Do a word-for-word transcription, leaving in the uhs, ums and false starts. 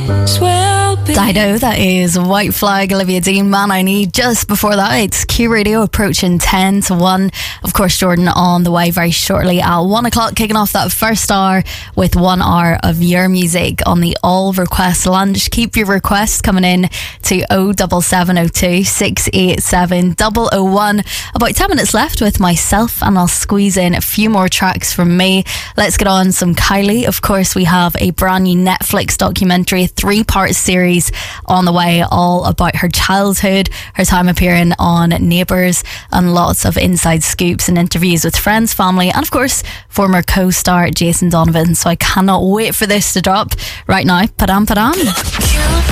Dido, that is White Flag, Olivia Dean, Man I Need. Just before that, it's Q Radio approaching ten to one. Of course, Jordan on the way very shortly at one o'clock, kicking off that first hour with one hour of your music on the all request lunch. Keep your requests coming in to oh seven seven oh two, six eight seven, oh oh one. About ten minutes left with myself, and I'll squeeze in a few more tracks from me. Let's get on some Kylie. Of course, we have a brand new Netflix documentary, a three-part series on the way, all about her childhood, her time appearing on Neighbours, and lots of inside scoops and interviews with friends, family, and of course former co-star Jason Donovan. So I cannot wait for this to drop right now. Padam padam.